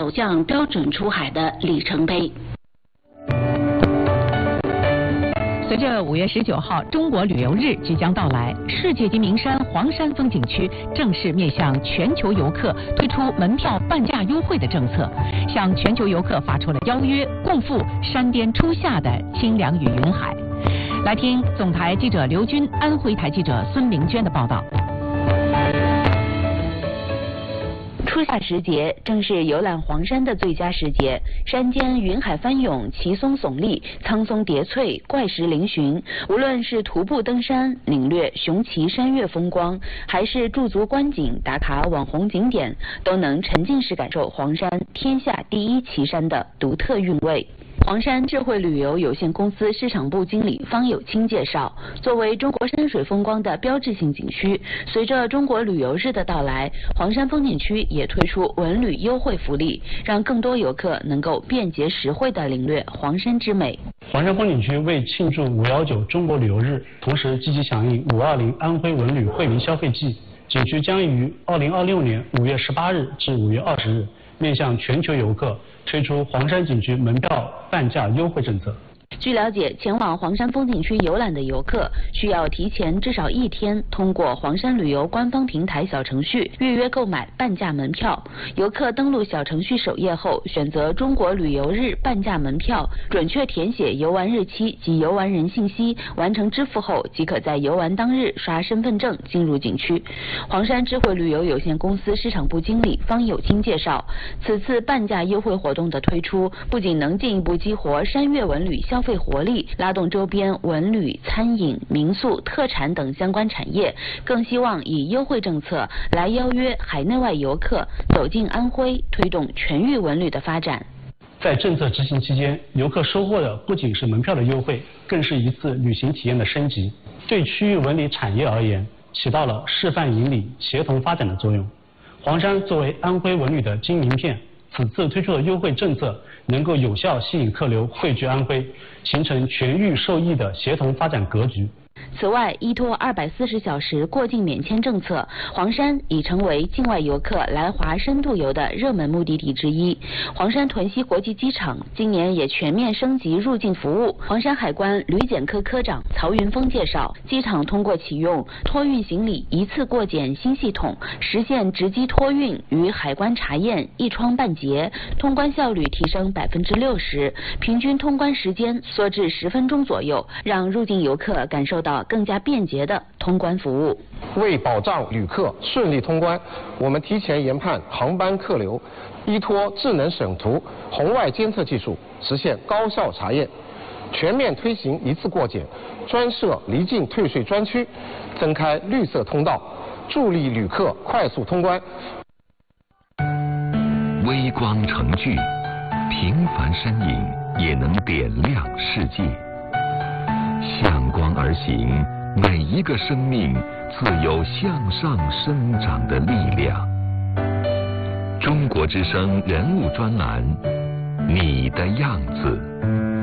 走向标准出海的里程碑。 随着5月19号中国旅游日即将到来，世界级名山黄山风景区正式面向全球游客推出门票半价优惠的政策，向全球游客发出了邀约，共赴山巅初夏的清凉与云海。来听总台记者刘军、安徽台记者孙明娟的报道。 初夏时节正是游览黄山的最佳时节，山间云海翻涌，奇松耸立，苍松叠翠，怪石嶙峋。无论是徒步登山，领略雄奇山岳风光，还是驻足观景、打卡网红景点，都能沉浸式感受黄山天下第一奇山的独特韵味。黄山智慧旅游有限公司市场部经理方有清介绍，作为中国山水风光的标志性景区，随着中国旅游日的到来，黄山风景区也推出文旅优惠福利，让更多游客能够便捷实惠地领略黄山之美。 黄山风景区为庆祝519中国旅游日，同时积极响应520安徽文旅惠民消费季，景区将于2026年5月18日至5月20日面向全球游客推出黄山景区门票半价优惠政策。 据了解，前往黄山风景区游览的游客需要提前至少1天通过黄山旅游官方平台小程序预约购买半价门票。游客登录小程序首页后，选择中国旅游日半价门票，准确填写游玩日期及游玩人信息，完成支付后，即可在游玩当日刷身份证进入景区。黄山智慧旅游有限公司市场部经理方有清介绍，此次半价优惠活动的推出，不仅能进一步激活山岳文旅消费活力，拉动周边文旅、餐饮、民宿、特产等相关产业，更希望以优惠政策来邀约海内外游客走进安徽，推动全域文旅的发展。 在政策执行期间，游客收获的不仅是门票的优惠，更是一次旅行体验的升级，对区域文旅产业而言，起到了示范引领、协同发展的作用。黄山作为安徽文旅的金名片，此次推出的优惠政策能够有效吸引客流汇聚安徽，形成全域受益的协同发展格局。 此外，依托240小时过境免签政策，黄山已成为境外游客来华深度游的热门目的地之一。黄山屯溪国际机场今年也全面升级入境服务。黄山海关旅检科科长曹云峰介绍，机场通过启用托运行李一次过检新系统，实现直机托运与海关查验一窗半截，通关效率提升60%，平均通关时间缩至10分钟左右，让入境游客感受到更加便捷的通关服务。 为保障旅客顺利通关，我们提前研判航班客流，依托智能审图、红外监测技术，实现高效查验，全面推行一次过检，专设离境退税专区，增开绿色通道，助力旅客快速通关。 微光成炬，平凡身影也能点亮世界。向光而行，每一个生命自有向上生长的力量。中国之声人物专栏，你的样子。